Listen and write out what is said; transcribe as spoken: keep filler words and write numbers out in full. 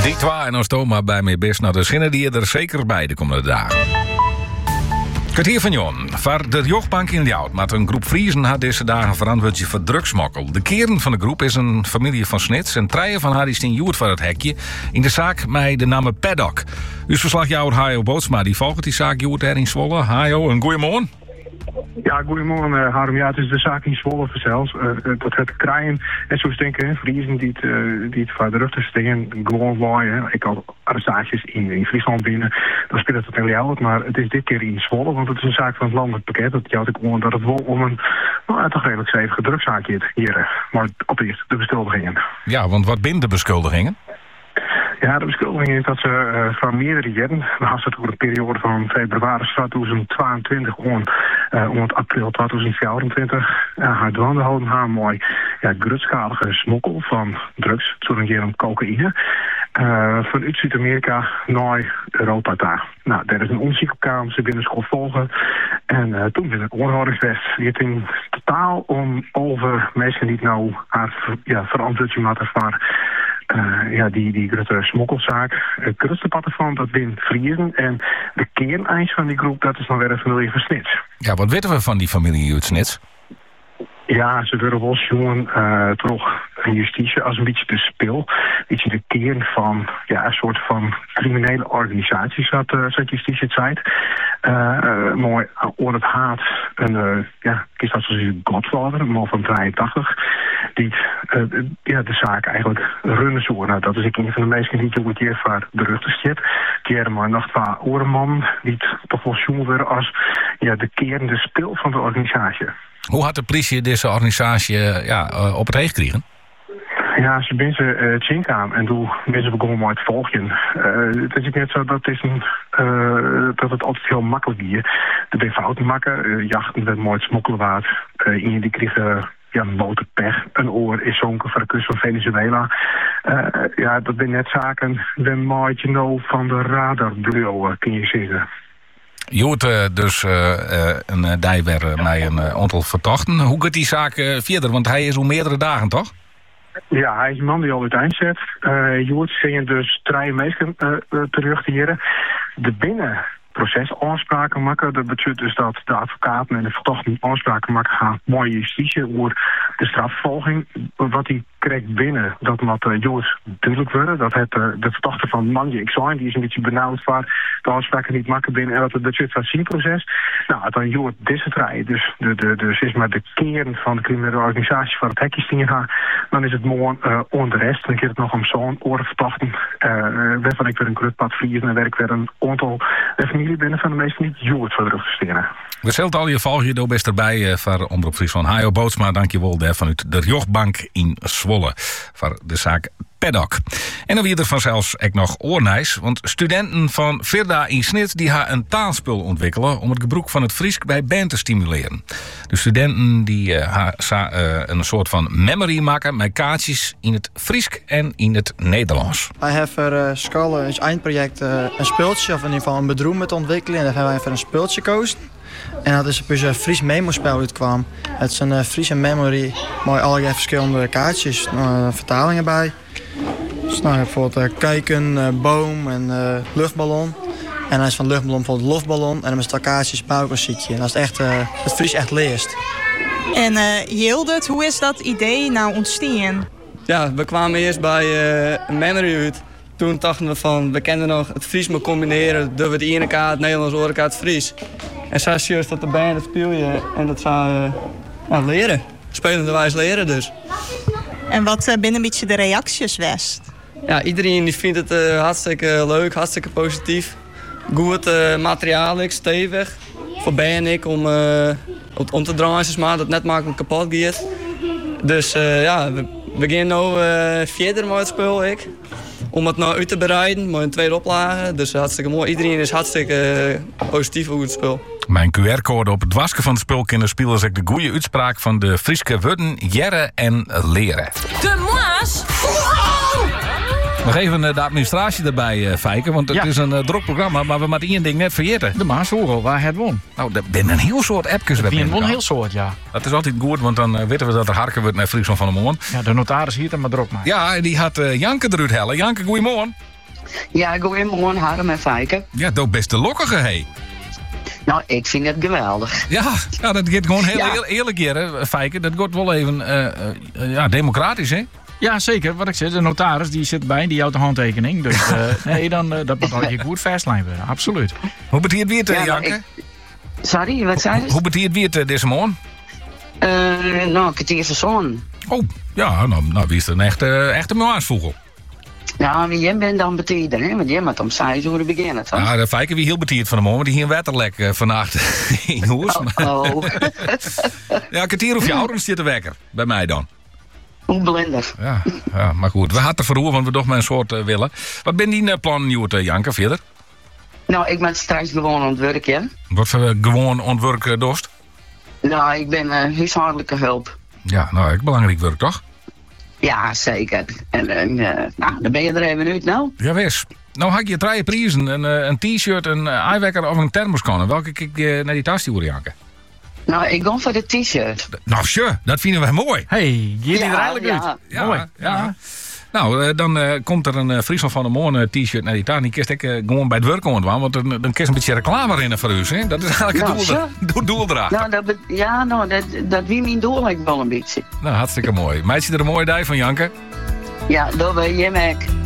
Die twee en ons Toma bij mij best. Nou, de zinnen die je er zeker bij de komende dagen. Kwartier van Jon. Voor de jochtbank in Ljouwt met een groep Friezen had deze dagen verantwoordje voor drugsmokkel. De kern van de groep is een familie van Snits en treien van haar is in Joert voor het hekje in de zaak met de naam Paddock. Uw verslagjouwer Hajo Bootsma die volgt die zaak Joert er in Zwolle. Hajo, een goeiemorgen. Ja, goedemorgen uh, Harm. Ja, het is de zaak in Zwolle zelfs. Uh, dat het krijgen en zo denken, Friesen die het, uh, die het voor de rug te steken, gewoon waaien. Ik had arrestaties in, in Friesland binnen, dan speelt het heel Ljouwt, maar het is dit keer in Zwolle, want het is een zaak van het landelijk pakket. Dat jouwt ik gewoon dat het wel om een, nou, toch redelijk stevige drugszaak hier. Maar op eerst de beschuldigingen. Ja, want wat binnen de beschuldigingen? Ja, de beschuldiging is dat ze uh, van meerdere jaren, dan had ze het over een periode van februari tweeduizend tweeëntwintig om, uh, om het april tweeduizend vierentwintig, uh, haar dwanden houden haar mooi ja, grootschalige smokkel van drugs, zo'n cocaïne, uh, vanuit Zuid-Amerika naar Europa daar. Nou, daar is een onderzoek gekomen, ze binnen school volgen en uh, toen ben ik oorhoudingswest. Die het in totaal om over mensen die nou haar ja, verantwoording maken voor Uh, ja, die, die grote smokkelzaak. Het grootste pad ervan, dat bin Friesen. En de kerneis van die groep, dat is dan weer een familie van Snits. Ja, wat weten we van die familie uit Snits? Ja, ze willen wel jongen uh, toch justitie als een beetje te spil. Beetje de kern van ja, een soort van criminele organisatie, zat, uh, zat justitie het zei. Uh, uh, mooi oor het haat. En uh, ja, ik is dat zoals een Godfather, een man van drieëntachtig. Die uh, ja, de zaak eigenlijk runnen zo. Nou, dat is ik een van de meesten die het hier voor de rug te zit. Keer maar nog twee orenman die het toch wel jongen worden als ja, de kern, de spil van de organisatie. Hoe had de politie deze organisatie ja, uh, op het heen gekregen? Ja, ze zijn ze uh, tjinkaan en toen mensen begonnen maar het volgen. Uh, het is net zo dat, is een, uh, dat het altijd heel makkelijk is. De ben fouten maken, uh, jachten met mooi smokkelen waard. Uh, in die kregen ja, een boterpech, een oor is zonken voor de kust van Venezuela. Uh, ja, dat zijn net zaken, dan maak je nou van de radar kun je zeggen. Je hoort uh, dus uh, uh, een uh, dijwer uh, met een uh, aantal verdachten. Hoe gaat die zaak uh, verder? Want hij is al meerdere dagen, toch? Ja, hij is een man die al uiteindelijk zet. Uh, je hoort zingen dus drie mensen uh, uh, terug te heren. De binnen proces aanspraken maken. Dat betekent dus dat de advocaten en de verdachten aanspraken maken gaan mooie justitie over de strafvervolging. Wat hij krijgt binnen, dat moet uh, Joost duidelijk worden. Dat het uh, de verdachte van Manje ik zijn, die is een beetje benauwd voor de aanspraken niet maken binnen en dat het betekent van zijn proces. Nou, dan Joost deze drie, dus de, de, de, zeg maar de kern van de criminele organisatie van het hekje stingen gaan, dan is het mooi uh, onder de rest. Dan gaat het nog om zo'n orenverdachten. Uh, waarvan ik weer een groot pad vliegen en werk weer een aantal uh, familie binnen van de meesten niet Joost voor de rug te steren. We zullen al je volg je door best erbij uh, voor Omroep Friesland. Hajo Bootsma, dankjewel daar vanuit de jochtbank in Zwolle voor de zaak Paddock. En dan weer er vanzelfs ook nog oornijs, want studenten van Virda in Snits die gaan een taalspul ontwikkelen om het gebruik van het Fries bij band te stimuleren. De studenten die uh, gaan uh, een soort van memory maken met kaartjes in het Fries en in het Nederlands. Wij hebben voor uh, school als eindproject uh, een speeltje, of in ieder geval een bedroom met ontwikkelen. En daar hebben wij voor een speeltje gekozen. En dat is dus een Fries memo-spel uitkwam. Het is een uh, Friese memory, mooi allerlei verschillende kaartjes, uh, vertalingen bij. Dus nou, bijvoorbeeld uh, kijken, uh, boom en uh, luchtballon. En dan is van luchtballon bijvoorbeeld lofballon. En dan is het kaartjes buikelzietje. En dat is echt, uh, het Fries echt leest. En uh, Jildert, hoe is dat idee nou ontstaan? Ja, we kwamen eerst bij uh, een memory uit. Toen dachten we van, we kenden nog het Fries maar combineren. Door we het ene kaart, het Nederlands, andere kaart, het Fries. En zo is juist dat de band, dat speel je. En dat zou uh, nou, leren. Spelende wijs leren dus. En wat uh, binnen een beetje de reacties west? Ja, iedereen die vindt het uh, hartstikke leuk, hartstikke positief. Goed uh, materiaal, stevig. Voor Ben en ik om, uh, om te draaien, maar dat het net makkelijk kapot gaat. Dus uh, ja, we beginnen nu uh, verder met het spul. Ik. Om het nou uit te bereiden, met een tweede oplage. Dus hartstikke mooi. Iedereen is hartstikke uh, positief over het spul. Mijn Q R-code op het wasken van het spul kunnen spelen ik de goede uitspraak van de Frieske woorden jere en leren. De Moas! Nog even de administratie erbij, uh, Fijken, want het ja. is een uh, druk programma, maar we moeten één ding net vergeten. De Maas horen waar het won. Nou, er zijn een heel soort appjes. Er zijn een heel soort, ja. Dat is altijd goed, want dan uh, weten we dat er harken wordt naar Friesland van de Moon. Ja, de notaris hier dan maar druk maar. Ja, en die had uh, Janke eruit hellen. Janke, goeiemorgen. Ja, goeiemorgen, Harm en Fijke. Ja, dat best de lokkige, hé. Nou, ik vind het geweldig. Ja, ja, dat gaat gewoon heel Ja. eer- eerlijk hier, hè, Fijke. Dat wordt wel even uh, uh, ja, democratisch, hè? Ja, zeker. Wat ik zeg, de notaris die zit erbij, die houdt de handtekening. Dus uh, nee, dan, uh, dat moet je goed vastlijn worden. Absoluut. Hoe betiert wie het, uh, Ja, nou, Janke? Sorry, wat zei Hoe, je? hoe betiert wie het uh, deze morgen? Uh, nou, ik het hier verzonnen. Oh, ja, nou, nou wie is er een echte, uh, echte moaasvogel? Nou, wie jij bent dan betieder, hè? Want jij moet om zes uur beginnen, toch? Ja, de Fijke wie heel betiert van de morgen, die hier een wetterlek uh, vannacht in huis. Oh, oh. Ja, een kwartier of je ouders zitten wekker. Bij mij dan. Hoe blinder. Ja, ja, maar goed. We hadden verroer, want we toch maar een soort uh, willen. Wat ben die uh, plan, Joert, uh, Janke, verder? Nou, ik ben straks gewoon aan het werk, hè? Wat voor uh, gewoon ontwerk uh, dorst? Nou, ik ben uh, huishoudelijke hulp. Ja, nou, ik belangrijk werk, toch? Ja, zeker. En uh, nou, dan ben je er even uit, nou. Ja, wees. Nou had je drie prijzen. Een, uh, een t-shirt, een uh, eiwekker of een thermoskan. Welke kijk je naar die tas sturen, Janke? Nou, ik ga voor de t-shirt. Nou, sure, dat vinden we mooi. Hey, je Ja, er eigenlijk ja. uit. Ja, Mooi. ja. Ja. Nou, uh, dan uh, komt er een uh, Friesland van de Moorn uh, t-shirt naar die tas. Die kist ik uh, gewoon bij het werk ontwaan. Want dan, dan kist een beetje reclame in voor u. Hè? Dat is eigenlijk het Nou, doel, sure. doel, doel erachter. Nou, dat, be- ja, nou, dat, dat wie mijn doel ik wel een beetje. Nou, hartstikke mooi. Meidje er een mooie dag van, Janke. Ja, dat ben je, Mac.